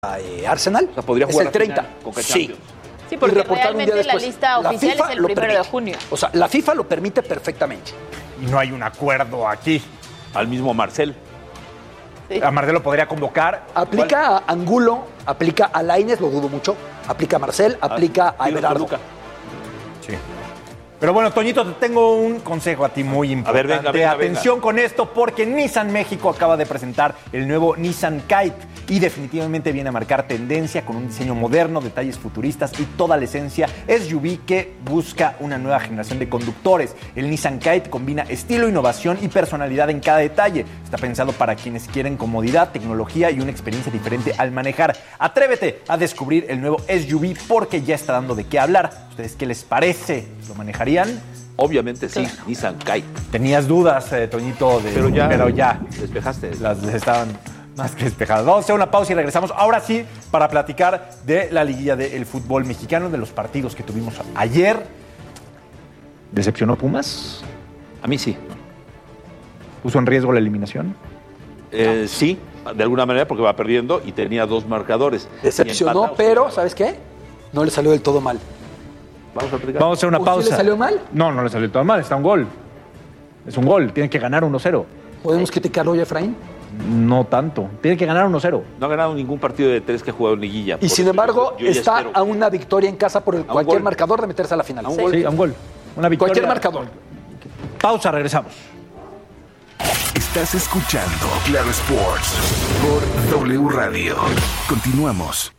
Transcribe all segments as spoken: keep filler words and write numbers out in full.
eh, Arsenal. O sea, podría jugar es el treinta. Coca Sí. Champions. Sí, porque realmente la lista oficial es el primero de junio. O sea, la FIFA lo permite perfectamente. Y no hay un acuerdo aquí. Al mismo Marcel. Sí. A Marcel lo podría convocar. Aplica ¿Cuál? a Angulo, aplica a Lainez, lo dudo mucho. Aplica a Marcel, aplica Ah, a Everardo. Sí. Pero bueno, Toñito, te tengo un consejo a ti muy importante. A ver, venga, venga, Atención venga. con esto, porque Nissan México acaba de presentar el nuevo Nissan Kite y definitivamente viene a marcar tendencia con un diseño moderno, detalles futuristas y toda la esencia S U V que busca una nueva generación de conductores. El Nissan Kite combina estilo, innovación y personalidad en cada detalle. Está pensado para quienes quieren comodidad, tecnología y una experiencia diferente al manejar. Atrévete a descubrir el nuevo S U V porque ya está dando de qué hablar. ¿Ustedes qué les parece? ¿Lo manejarían? Obviamente sí, Nissan Kite. Tenías dudas, eh, Toñito, de, Pero ya, pero ya despejaste. las estaban más que despejadas. Vamos a hacer una pausa y regresamos ahora sí para platicar de la liguilla del fútbol mexicano, de los partidos que tuvimos ayer. ¿Decepcionó Pumas? A mí sí. ¿Puso en riesgo la eliminación? Eh, sí, de alguna manera porque va perdiendo y tenía dos marcadores. Decepcionó, Y empata, pero, o sea, ¿sabes qué? No le salió del todo mal. Vamos a platicar. Vamos a hacer una ¿O sí pausa. le salió mal? No, no le salió todo mal, está un gol. Es un gol, tienen que ganar uno cero. ¿Podemos criticarlo hoy, Efraín? No tanto, tienen que ganar uno cero. No ha ganado ningún partido de tres que ha jugado en liguilla. Y Por sin eso embargo, yo ya está espero. a una victoria en casa por el, un cualquier gol. marcador de meterse a la final. A un Sí. gol. Sí, a un gol. Una victoria. Cualquier marcador. Pausa, regresamos. Estás escuchando Claro Sports por W Radio. Continuamos.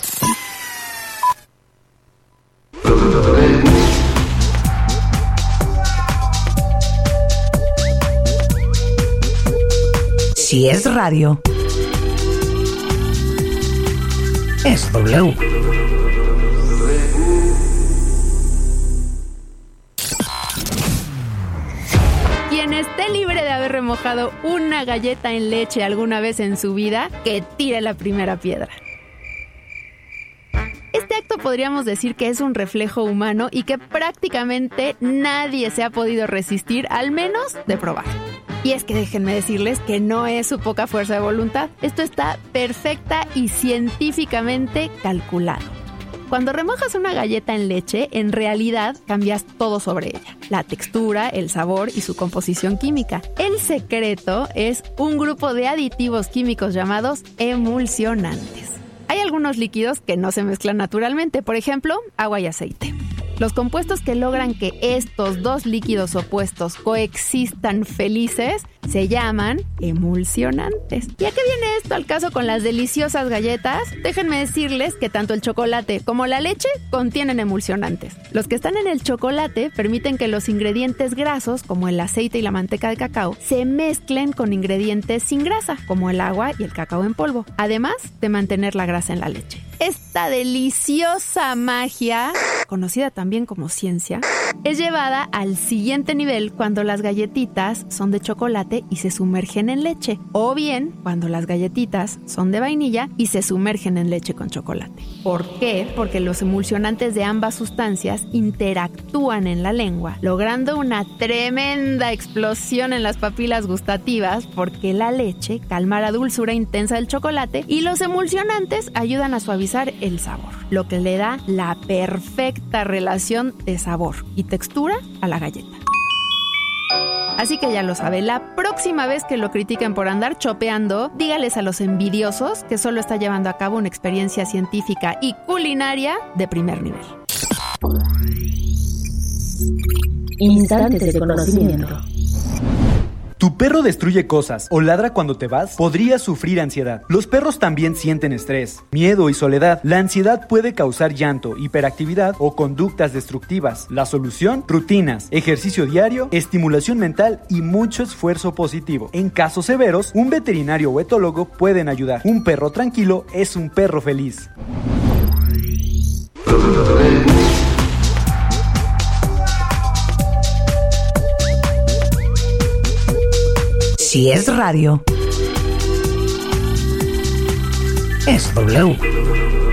Si es radio, es W. Quien esté libre de haber remojado una galleta en leche alguna vez en su vida, que tire la primera piedra. Este acto podríamos decir que es un reflejo humano y que prácticamente nadie se ha podido resistir, al menos de probar. Y es que déjenme decirles que no es su poca fuerza de voluntad. Esto está perfecta y científicamente calculado. Cuando remojas una galleta en leche, en realidad cambias todo sobre ella. La textura, el sabor y su composición química. El secreto es un grupo de aditivos químicos llamados emulsionantes. Hay algunos líquidos que no se mezclan naturalmente, por ejemplo, agua y aceite. Los compuestos que logran que estos dos líquidos opuestos coexistan felices se llaman emulsionantes. ¿Y a qué viene esto al caso con las deliciosas galletas? Déjenme decirles que tanto el chocolate como la leche contienen emulsionantes. Los que están en el chocolate permiten que los ingredientes grasos, como el aceite y la manteca de cacao, se mezclen con ingredientes sin grasa, como el agua y el cacao en polvo, además de mantener la grasa en la leche. Esta deliciosa magia, conocida también como ciencia, es llevada al siguiente nivel cuando las galletitas son de chocolate y se sumergen en leche, o bien cuando las galletitas son de vainilla y se sumergen en leche con chocolate. ¿Por qué? Porque los emulsionantes de ambas sustancias interactúan en la lengua, logrando una tremenda explosión en las papilas gustativas, porque la leche calma la dulzura intensa del chocolate y los emulsionantes ayudan a suavizar el sabor, lo que le da la perfecta relación de sabor y textura a la galleta. Así que ya lo sabe, la próxima vez que lo critiquen por andar chopeando, dígales a los envidiosos que solo está llevando a cabo una experiencia científica y culinaria de primer nivel. Instantes de conocimiento. ¿Tu perro destruye cosas o ladra cuando te vas? Podrías sufrir ansiedad. Los perros también sienten estrés, miedo y soledad. La ansiedad puede causar llanto, hiperactividad o conductas destructivas. La solución: rutinas, ejercicio diario, estimulación mental y mucho esfuerzo positivo. En casos severos, un veterinario o etólogo pueden ayudar. Un perro tranquilo es un perro feliz. Si es radio, es W.